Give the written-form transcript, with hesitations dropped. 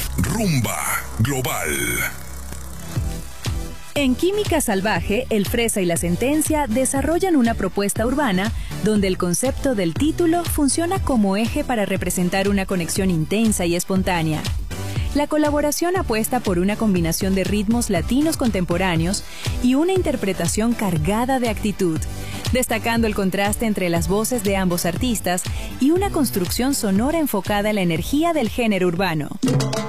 Rumba Global. En Química Salvaje, El Fresa y la Sentencia desarrollan una propuesta urbana donde el concepto del título funciona como eje para representar una conexión intensa y espontánea. La colaboración apuesta por una combinación de ritmos latinos contemporáneos y una interpretación cargada de actitud, destacando el contraste entre las voces de ambos artistas y una construcción sonora enfocada en la energía del género urbano.